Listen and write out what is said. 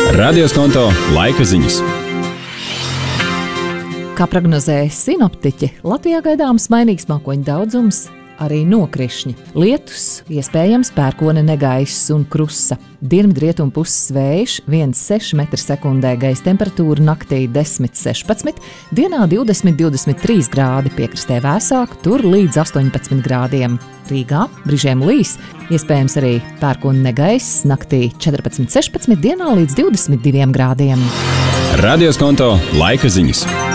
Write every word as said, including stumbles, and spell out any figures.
Radioskonto laika ziņas. Kā prognozēja sinoptiķi, Latvijā gaidāms mainīgs mākoņu daudzums, arī nokrišņi. Lietus, iespējams pērkona negaiss un krusa. Dienvidrietumu puses vējš viens komats seši metri sekundē, gaisa temperatūra naktī desmit sešpadsmit, dienā divdesmit divdesmit trīs grādi, piekrastē vēsāk, tur līdz astoņpadsmit grādiem. Rīgā brīžiem līs, iespējams arī pērkona negaiss, naktī četrpadsmit sešpadsmit, dienā līdz divdesmit diviem grādiem. Radioskonto laika ziņas.